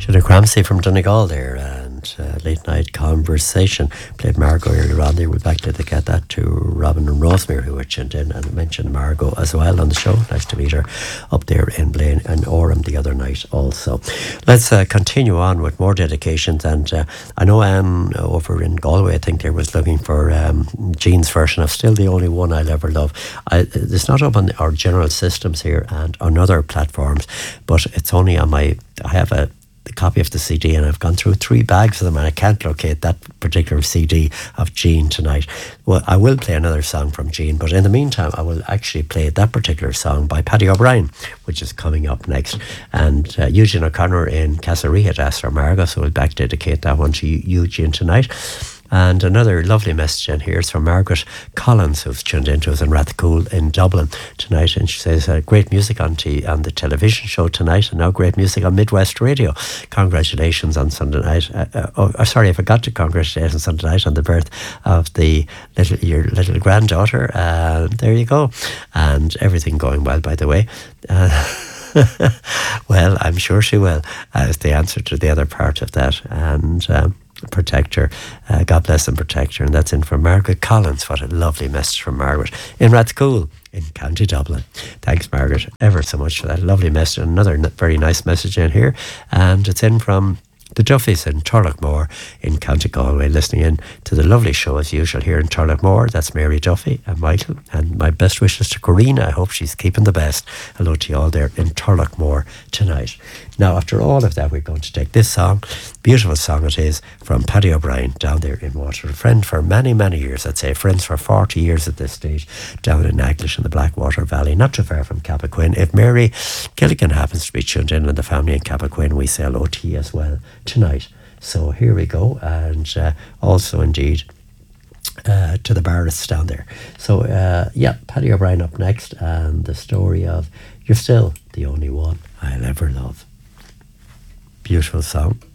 Sinead Cramsey from Donegal there, and Late Night Conversation. Played Margot earlier on there. We'd like to dedicate that to Robin and Rosemary, who were tuned in, and mentioned Margot as well on the show. Nice to meet her up there in Blaine and Orem the other night also. Let's continue on with more dedications, and I know Anne over in Galway, I think there was looking for Jean's version of Still the Only One I'll Ever Love. It's not up on our general systems here and on other platforms, but it's only on I have the copy of the CD, and I've gone through 3 bags of them, and I can't locate that particular CD of Jean tonight. Well, I will play another song from Jean, but in the meantime I will actually play that particular song by Paddy O'Brien, which is coming up next. And Eugene O'Connor in Castlereagh had asked for Margot, so we'll back dedicate that one to Eugene tonight. And another lovely message in here is from Margaret Collins, who's tuned into us in Rathcoole in Dublin tonight. And she says, great music on the television show tonight, and now great music on Midwest Radio. Congratulations on Sunday night. Sorry, I forgot to congratulate on Sunday night on the birth of your little granddaughter. There you go. And everything going well, by the way. Well, I'm sure she will, as the answer to the other part of that. And protect her. God bless and protect her. And that's in from Margaret Collins. What a lovely message from Margaret in Rathcoole in County Dublin. Thanks, Margaret, ever so much for that lovely message. Another very nice message in here, and it's in from the Duffys in Turlockmore in County Galway, listening in to the lovely show as usual here in Turlockmore. That's Mary Duffy and Michael, and my best wishes to Corina. I hope she's keeping the best. Hello to you all there in Turlockmore tonight. Now, after all of that, we're going to take this song. Beautiful song it is, from Paddy O'Brien down there in Waterford. A friend for many, many years, I'd say. Friends for 40 years at this stage, down in Aglish in the Blackwater Valley, not too far from Cappoquin. If Mary Gilligan happens to be tuned in and the family in Cappoquin, we say hello to you as well tonight. So here we go, and also indeed to the Barretts down there. So Paddy O'Brien up next, and the story of You're Still the Only One I'll Ever Love. Beautiful song.